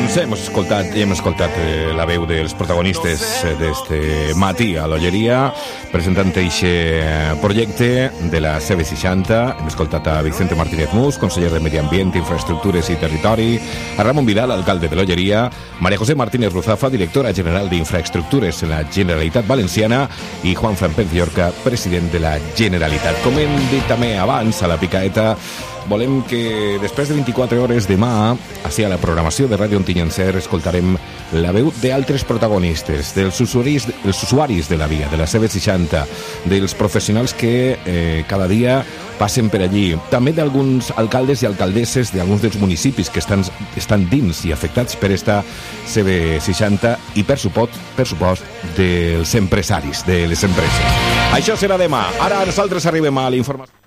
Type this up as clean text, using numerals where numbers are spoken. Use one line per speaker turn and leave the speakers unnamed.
Doncs hem escoltat la veu dels protagonistes d'este matí a l'Olleria presentant aquest projecte de la CV60. Hem escoltat a Vicente Martínez Mus, conseller de Medi Ambient, Infraestructures i Territori, a Ramon Vidal, alcalde de l'Olleria, María José Martínez Ruzafa, directora general d'Infraestructures en la Generalitat Valenciana, i Juan Fran Pérez Llorca, president de la Generalitat. Com hem dit també abans a la picaeta, volem que després de 24 hores demà, així a la programació de Ràdio Ontinyentser, escoltarem la veu d'altres protagonistes, dels usuaris de la via, de la CV60, dels professionals que cada dia passen per allí, també d'alguns alcaldes i alcaldesses d'alguns dels municipis que estan dins i afectats per esta CV60 i, per supost, dels empresaris, de les empreses. Això serà demà. Ara nosaltres arribem a l'informació.